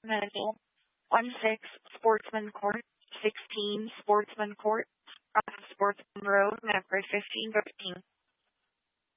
Medical, 16 Sportsman Court, 16 Sportsman Court, off of Sportsman Road, Mapfre 1513.